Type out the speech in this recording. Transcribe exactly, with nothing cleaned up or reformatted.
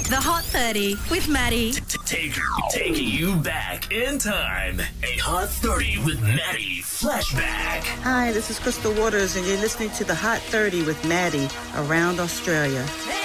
The Hot thirty with Maddie. Take, taking you back in time. A Hot thirty with Maddie flashback. Hi, this is Crystal Waters, and you're listening to The Hot thirty with Maddie around Australia.